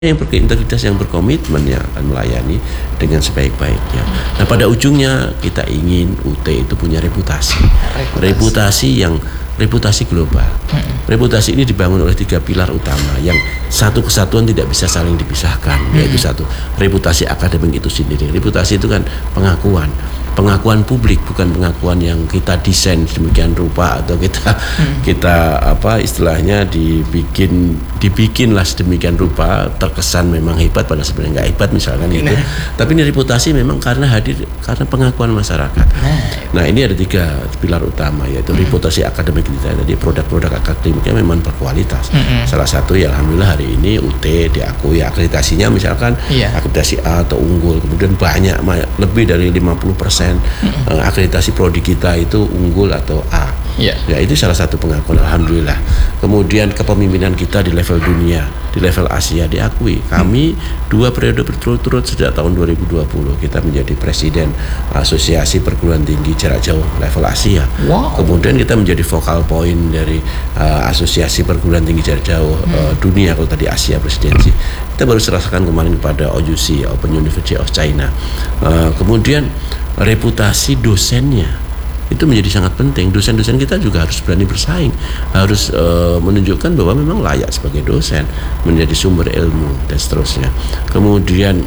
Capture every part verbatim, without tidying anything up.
yang berintegritas, yang berkomitmen, yang akan melayani dengan sebaik-baiknya. Nah, pada ujungnya kita ingin U T itu punya reputasi, reputasi, reputasi yang reputasi global. Hmm. Reputasi ini dibangun oleh tiga pilar utama yang satu kesatuan tidak bisa saling dipisahkan, hmm. yaitu satu, reputasi akademik itu sendiri. Reputasi itu kan pengakuan. Pengakuan publik, bukan pengakuan yang kita desain sedemikian rupa atau kita hmm. kita apa istilahnya dibikin dibikinlah sedemikian rupa terkesan memang hebat pada sebenarnya nggak hebat misalkan nah. itu. Tapi ini reputasi memang karena hadir karena pengakuan masyarakat. Nah, nah ini ada tiga pilar utama, yaitu hmm. reputasi akademik kita. Jadi produk-produk akademiknya memang berkualitas. Hmm. Salah satu ya alhamdulillah hari ini U T diakui akreditasinya misalkan yeah. akreditasi A atau unggul. Kemudian banyak lebih dari lima puluh persen Mm-hmm. akreditasi prodi kita itu unggul atau A. Yeah. Ya itu salah satu pengakuan alhamdulillah. Kemudian kepemimpinan kita di level dunia, di level Asia diakui. Kami mm. dua periode berturut-turut sejak tahun dua ribu dua puluh kita menjadi presiden Asosiasi Perguruan Tinggi Jarak Jauh level Asia. Wow. Kemudian kita menjadi focal point dari uh, Asosiasi Perguruan Tinggi Jarak Jauh mm. uh, dunia, kalau tadi Asia presidensi. Kita baru serahkan kemarin kepada O U C, Open University of China. Uh, kemudian reputasi dosennya itu menjadi sangat penting. Dosen-dosen kita juga harus berani bersaing, harus uh, menunjukkan bahwa memang layak sebagai dosen, menjadi sumber ilmu dan seterusnya. Kemudian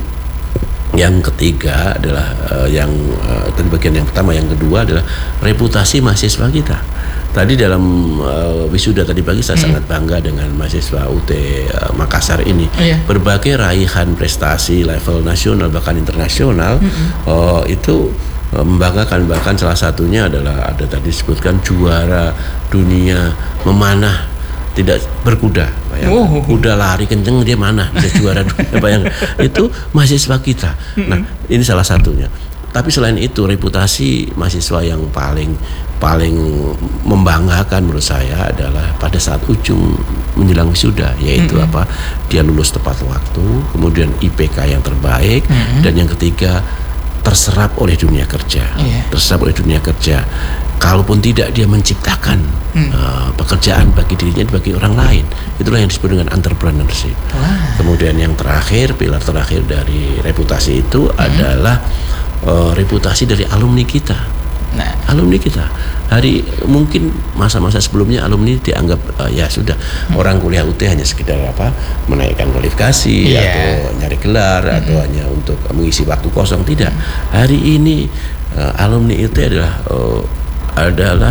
yang ketiga adalah uh, yang uh, tadi bagian yang pertama, yang kedua adalah reputasi mahasiswa kita. Tadi dalam uh, wisuda tadi pagi saya hmm. sangat bangga dengan mahasiswa U T uh, Makassar ini. Oh, iya. Berbagai raihan prestasi level nasional bahkan internasional hmm. uh, itu uh, membanggakan. Bahkan salah satunya adalah ada tadi disebutkan juara dunia memanah tidak berkuda, bayangkan. Oh. Kuda lari kenceng dia mana bisa juara dunia, bayangkan. Itu mahasiswa kita. Hmm. Nah ini salah satunya. Tapi selain itu reputasi mahasiswa yang paling paling membanggakan menurut saya adalah pada saat ujung menjelang wisuda, yaitu mm-hmm. apa? Dia lulus tepat waktu, kemudian I P K yang terbaik, mm-hmm. dan yang ketiga terserap oleh dunia kerja, yeah. terserap oleh dunia kerja. Kalaupun tidak dia menciptakan mm. uh, pekerjaan bagi dirinya, bagi orang lain, itulah yang disebut dengan entrepreneurship. Wow. Kemudian yang terakhir, pilar terakhir dari reputasi itu mm. adalah Uh, reputasi dari alumni kita. Nah, alumni kita hari mungkin masa-masa sebelumnya alumni dianggap uh, ya sudah hmm. orang kuliah U T hanya sekedar apa menaikkan kualifikasi yeah. atau nyari gelar hmm. atau hanya untuk mengisi waktu kosong, tidak. Hmm. Hari ini uh, alumni U T adalah uh, adalah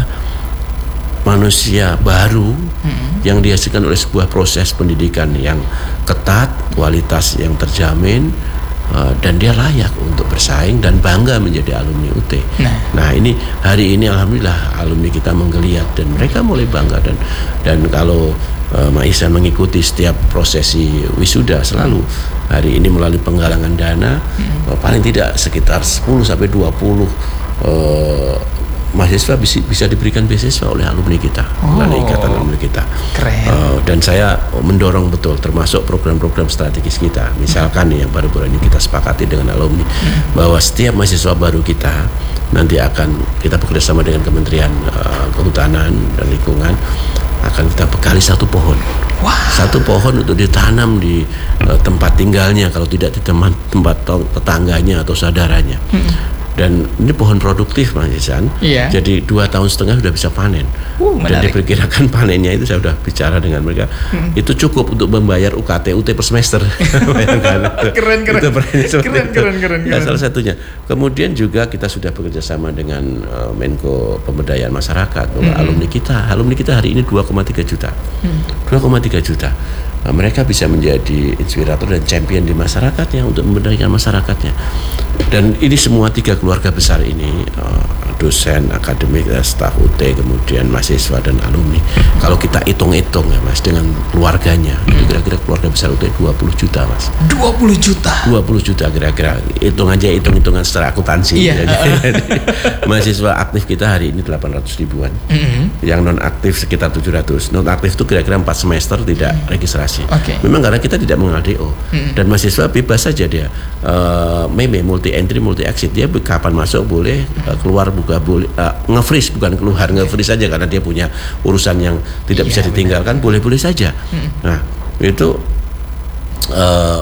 manusia baru hmm. yang dihasilkan oleh sebuah proses pendidikan yang ketat, kualitas yang terjamin. Uh, dan dia layak untuk bersaing dan bangga menjadi alumni U T. Nah, nah ini hari ini alhamdulillah alumni kita menggeliat dan mereka mulai bangga, dan dan kalau uh, Mak Ihsan mengikuti setiap prosesi wisuda selalu hari ini melalui penggalangan dana hmm. uh, paling tidak sekitar sepuluh sampai dua puluh uh, mahasiswa bisa, bisa diberikan beasiswa oleh alumni kita, oh. oleh ikatan alumni kita. Keren. Uh, dan saya mendorong betul, termasuk program-program strategis kita. Misalkan nih yang baru-baru ini kita sepakati dengan alumni hmm. bahwa setiap mahasiswa baru kita nanti akan kita bekerjasama dengan Kementerian uh, Kehutanan dan Lingkungan akan kita bekali satu pohon. Wow. Satu pohon untuk ditanam di uh, tempat tinggalnya, kalau tidak di tempat, tempat tetangganya atau saudaranya. Hmm. Dan ini pohon produktif Mas Ihsan, iya. Jadi dua tahun setengah sudah bisa panen. Uh, dan diperkirakan panennya itu saya sudah bicara dengan mereka, hmm. itu cukup untuk membayar U K T U T per semester. keren keren itu keren keren keren. Ya, salah satunya. Kemudian juga kita sudah bekerja sama dengan uh, Menko Pemberdayaan Masyarakat bahwa hmm. alumni kita, alumni kita hari ini dua koma tiga juta, hmm. dua koma tiga juta. Nah, mereka bisa menjadi inspirator dan champion di masyarakatnya untuk memberdayakan masyarakatnya. Dan ini semua tiga keluarga besar ini, uh, dosen, akademik, staf U T, kemudian mahasiswa dan alumni. Kalau kita hitung-hitung ya Mas, dengan keluarganya, hmm. itu kira-kira keluarga besar U T dua puluh juta Mas. dua puluh juta? dua puluh juta kira-kira. Hitung aja, hitung-hitungan secara akuntansi. Iya. Jadi, mahasiswa aktif kita hari ini delapan ratus ribuan. Mm-hmm. Yang non aktif sekitar tujuh ratus. Non aktif itu kira-kira empat semester tidak mm. registrasi. Okay. Memang karena kita tidak mengenal D O hmm. dan mahasiswa bebas saja dia uh, meme multi entry multi exit, dia kapan masuk boleh, uh, keluar buka boleh, uh, nge-freeze bukan keluar, nge-freeze saja karena dia punya urusan yang tidak yeah, bisa ditinggalkan, boleh-boleh saja. Hmm. Nah itu eh,